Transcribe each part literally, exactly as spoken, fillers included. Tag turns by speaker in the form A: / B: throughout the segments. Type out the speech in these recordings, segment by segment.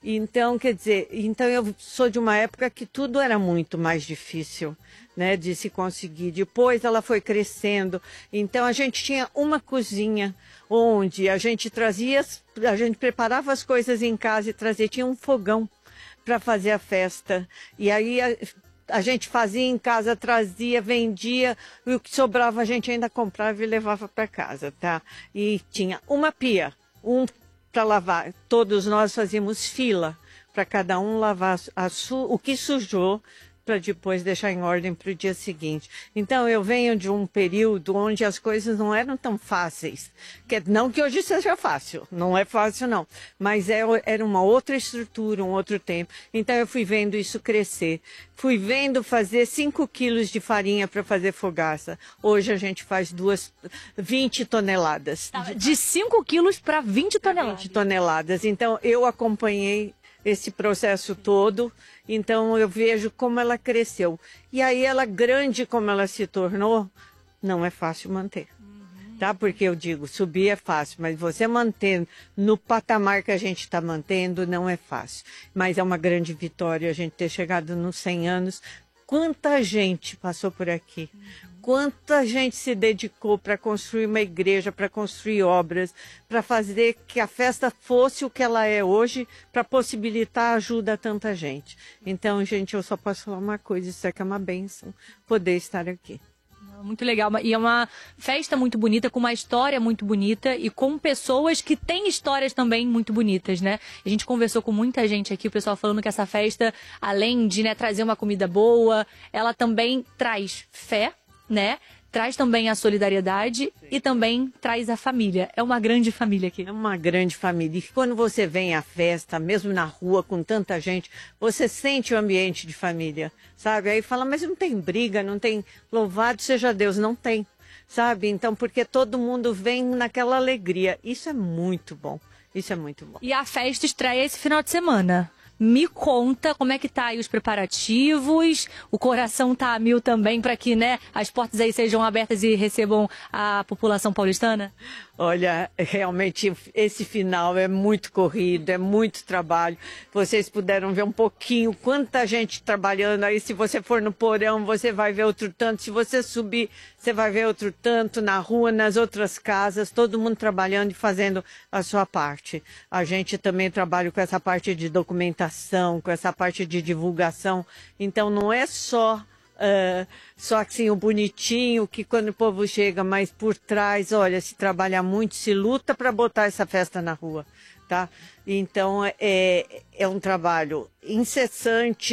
A: Então, quer dizer, então eu sou de uma época que tudo era muito mais difícil, né, de se conseguir. Depois ela foi crescendo, então a gente tinha uma cozinha onde a gente trazia, a gente preparava as coisas em casa e trazia, tinha um fogão para fazer a festa. E aí a, a gente fazia em casa, trazia, vendia, e o que sobrava a gente ainda comprava e levava para casa, tá? E tinha uma pia, um para lavar. Todos nós fazíamos fila para cada um lavar a su, o que sujou, para depois deixar em ordem para o dia seguinte. Então eu venho de um período onde as coisas não eram tão fáceis. Que, não que hoje seja fácil, não é fácil não, mas é, era uma outra estrutura, um outro tempo. Então eu fui vendo isso crescer. Fui vendo fazer cinco quilos de farinha para fazer fogaça. Hoje a gente faz duas, vinte toneladas.
B: De cinco quilos para vinte toneladas.
A: vinte toneladas. Então eu acompanhei esse processo todo, então eu vejo como ela cresceu. E aí ela, grande como ela se tornou, não é fácil manter. Uhum. Tá? Porque eu digo, subir é fácil, mas você manter no patamar que a gente está mantendo não é fácil. Mas é uma grande vitória a gente ter chegado nos cem anos. Quanta gente passou por aqui, quanta gente se dedicou para construir uma igreja, para construir obras, para fazer que a festa fosse o que ela é hoje, para possibilitar ajuda a tanta gente. Então, gente, eu só posso falar uma coisa, isso aqui é uma bênção, poder estar aqui.
B: Muito legal, e é uma festa muito bonita, com uma história muito bonita e com pessoas que têm histórias também muito bonitas, né? A gente conversou com muita gente aqui, o pessoal falando que essa festa, além de, né, trazer uma comida boa, ela também traz fé, né? Traz também a solidariedade e também traz a família. É uma grande família aqui.
A: É uma grande família. E quando você vem à festa, mesmo na rua, com tanta gente, você sente o ambiente de família, sabe? Aí fala, mas não tem briga, não tem louvado seja Deus. Não tem, sabe? Então, porque todo mundo vem naquela alegria. Isso é muito bom. Isso é muito bom.
B: E a festa estreia esse final de semana. Me conta como é que tá aí os preparativos, o coração tá a mil também para que, né, as portas aí sejam abertas e recebam a população paulistana?
A: Olha, realmente esse final é muito corrido, é muito trabalho. Vocês puderam ver um pouquinho quanta gente trabalhando aí. Se você for no porão, você vai ver outro tanto. Se você subir, você vai ver outro tanto na rua, nas outras casas. Todo mundo trabalhando e fazendo a sua parte. A gente também trabalha com essa parte de documentação, com essa parte de divulgação. Então não é só... Uh, só assim o bonitinho que quando o povo chega, mas por trás, olha, se trabalha muito, se luta para botar essa festa na rua, tá? Então é, é um trabalho incessante,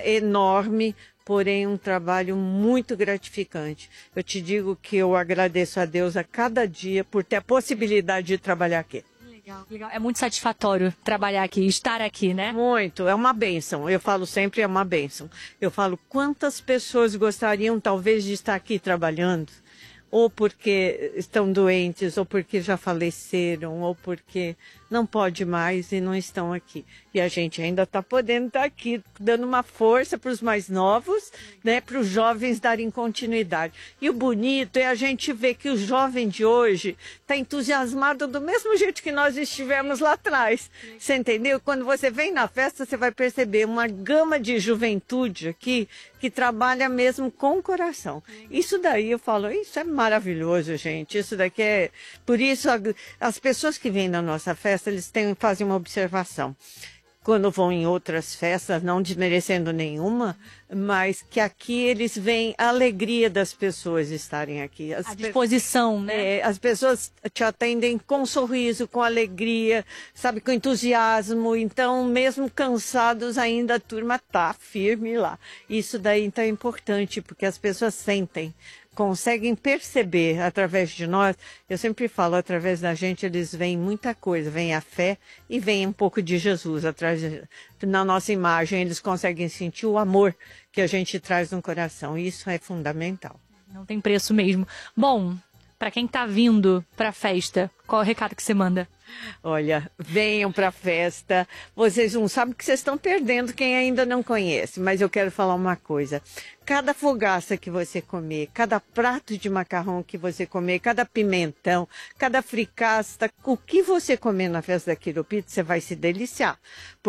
A: enorme, porém um trabalho muito gratificante. Eu te digo que eu agradeço a Deus a cada dia por ter a possibilidade de trabalhar aqui.
B: Legal, legal. É muito satisfatório trabalhar aqui, estar aqui, né?
A: Muito, é uma bênção. Eu falo sempre, é uma bênção. Eu falo, quantas pessoas gostariam talvez de estar aqui trabalhando? Ou porque estão doentes, ou porque já faleceram, ou porque não pode mais e não estão aqui. E a gente ainda está podendo estar aqui, dando uma força para os mais novos, né, para os jovens darem continuidade. E o bonito é a gente ver que o jovem de hoje está entusiasmado do mesmo jeito que nós estivemos lá atrás. Você entendeu? Quando você vem na festa, você vai perceber uma gama de juventude aqui que trabalha mesmo com o coração. Isso daí eu falo, isso é maravilhoso, gente. Isso daqui é... Por isso, as pessoas que vêm na nossa festa, eles têm, fazem uma observação. Quando vão em outras festas, não desmerecendo nenhuma, mas que aqui eles veem a alegria das pessoas estarem aqui. As
B: a disposição,
A: pe...
B: né?
A: É, as pessoas te atendem com sorriso, com alegria, sabe, com entusiasmo. Então, mesmo cansados, ainda a turma tá firme lá. Isso daí então é importante, porque as pessoas sentem, conseguem perceber através de nós. Eu sempre falo, através da gente eles veem muita coisa, vem a fé e vem um pouco de Jesus atrás de, na nossa imagem, eles conseguem sentir o amor que a gente traz no coração, e isso é fundamental.
B: Não tem preço mesmo. Bom, para quem tá vindo para a festa, qual é o recado que você manda?
A: Olha, venham para a festa. Vocês não sabem que vocês estão perdendo quem ainda não conhece, mas eu quero falar uma coisa. Cada fogaça que você comer, cada prato de macarrão que você comer, cada pimentão, cada fricasta, o que você comer na festa da Quiropita, você vai se deliciar.